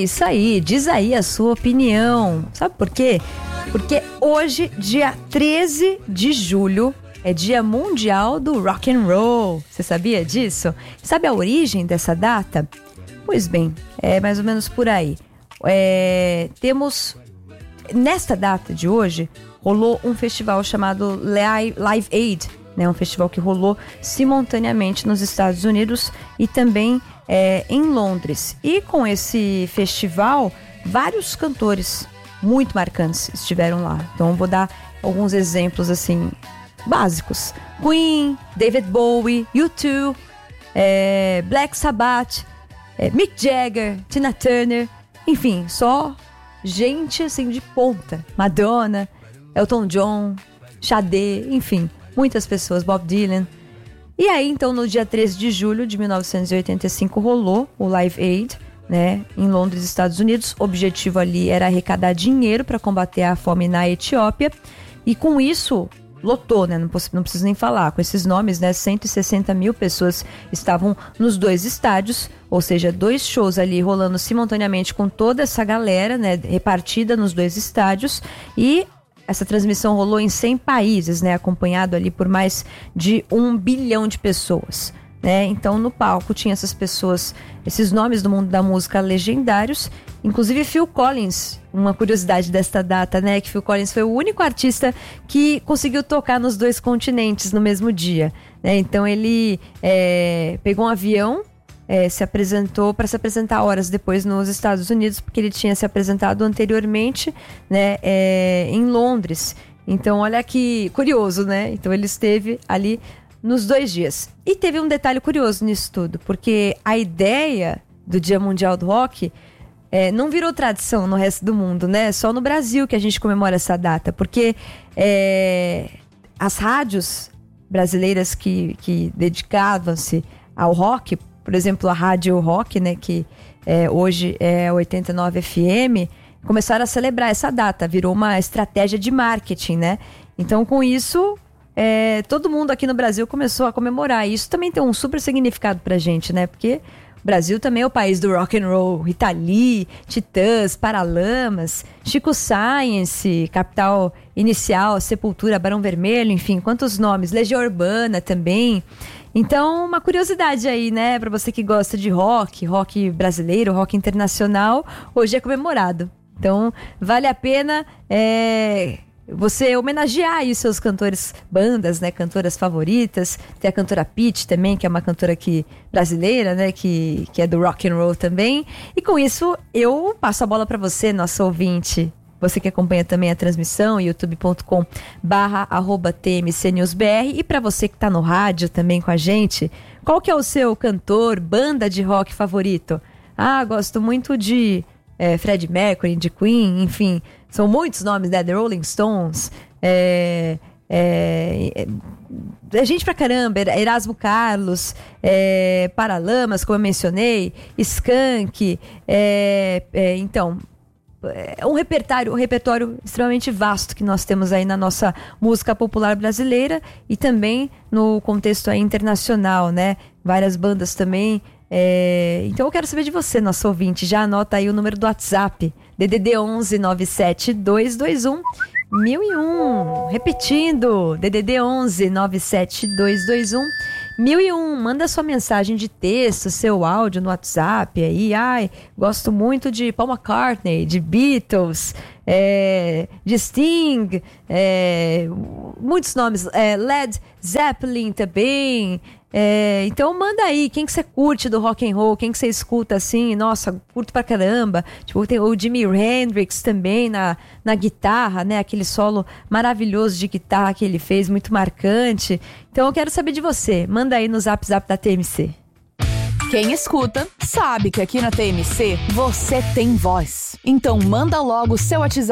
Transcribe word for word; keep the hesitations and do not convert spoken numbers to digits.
isso aí, diz aí a sua opinião. Sabe por quê? Porque hoje, dia treze de julho, é dia mundial do rock and roll. Você sabia disso? Sabe a origem dessa data? Pois bem, é mais ou menos por aí. É, temos, nesta data de hoje, rolou um festival chamado Live Aid, né? Um festival que rolou simultaneamente nos Estados Unidos e também é, em Londres. E com esse festival, vários cantores muito marcantes estiveram lá. Então eu vou dar alguns exemplos assim básicos: Queen, David Bowie, U dois, é, Black Sabbath, é, Mick Jagger, Tina Turner, enfim, só gente assim de ponta. Madonna, Elton John, Sade, enfim, muitas pessoas, Bob Dylan. E aí, então, no dia treze de julho de mil novecentos e oitenta e cinco, rolou o Live Aid, né, em Londres, Estados Unidos. O objetivo ali era arrecadar dinheiro para combater a fome na Etiópia. E com isso, lotou, né? Não, não preciso nem falar. Com esses nomes, né? cento e sessenta mil pessoas estavam nos dois estádios, ou seja, dois shows ali rolando simultaneamente com toda essa galera, né? Repartida nos dois estádios. E essa transmissão rolou em cem países, né? Acompanhado ali por mais de um bilhão de pessoas, né? Então, no palco tinha essas pessoas, esses nomes do mundo da música legendários, inclusive Phil Collins. Uma curiosidade desta data, né, que Phil Collins foi o único artista que conseguiu tocar nos dois continentes no mesmo dia, né? Então ele é, pegou um avião, é, se apresentou para se apresentar horas depois nos Estados Unidos, porque ele tinha se apresentado anteriormente, né, é, em Londres. Então olha que curioso, né? Então ele esteve ali nos dois dias. E teve um detalhe curioso nisso tudo, porque a ideia do Dia Mundial do Rock é, não virou tradição no resto do mundo, né? Só no Brasil que a gente comemora essa data, porque é, as rádios brasileiras que, que dedicavam-se ao rock, por exemplo, a Rádio Rock, né, que é, hoje é oitenta e nove F M, começaram a celebrar essa data, virou uma estratégia de marketing, né? Então, com isso, É, todo mundo aqui no Brasil começou a comemorar. E isso também tem um super significado pra gente, né? Porque o Brasil também é o país do rock and roll. Rita Lee, Titãs, Paralamas, Chico Science, Capital Inicial, Sepultura, Barão Vermelho, enfim, quantos nomes. Legião Urbana também. Então, uma curiosidade aí, né? Pra você que gosta de rock, rock brasileiro, rock internacional, hoje é comemorado. Então, vale a pena é, você homenagear aí seus cantores, bandas, né, cantoras favoritas. Tem a cantora Pitty também, que é uma cantora que, brasileira, né, que, que é do rock and roll também. E com isso, eu passo a bola para você, nosso ouvinte. Você que acompanha também a transmissão, youtube ponto com barra arroba T M C News B R. E para você que tá no rádio também com a gente, qual que é o seu cantor, banda de rock favorito? Ah, gosto muito de é, Freddie Mercury, de Queen, enfim... São muitos nomes, né? The Rolling Stones, é, é, é gente pra caramba, Erasmo Carlos, é, Paralamas, como eu mencionei, Skank, é, é, então, é um repertório, um repertório extremamente vasto que nós temos aí na nossa música popular brasileira e também no contexto aí internacional, né? Várias bandas também. É, então eu quero saber de você, nosso ouvinte. Já anota aí o número do WhatsApp, D D D onze nove sete dois dois um mil e um. Repetindo, D D D onze nove sete dois dois um mil e um. Manda sua mensagem de texto, seu áudio no WhatsApp aí. Ai, gosto muito de Paul McCartney, de Beatles, é, de Sting, é, muitos nomes, é, Led Zeppelin também. É, então manda aí, quem que você curte do rock and roll, quem que você escuta assim, nossa, curto pra caramba. Tipo, tem o Jimi Hendrix também na, na guitarra, né, aquele solo maravilhoso de guitarra que ele fez, muito marcante. Então eu quero saber de você, manda aí no Zap Zap da T M C. Quem escuta sabe que aqui na T M C você tem voz. Então manda logo o seu WhatsApp